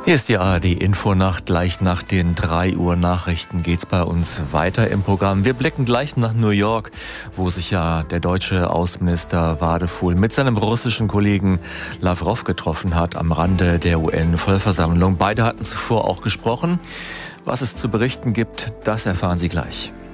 Hier ist die ARD-Infonacht. Gleich nach den 3 Uhr Nachrichten geht's bei uns weiter im Programm. Wir blicken gleich nach New York, wo sich ja der deutsche Außenminister Wadefuhl mit seinem russischen Kollegen Lawrow getroffen hat am Rande der UN-Vollversammlung. Beide hatten zuvor auch gesprochen. Was es zu berichten gibt, das erfahren Sie gleich.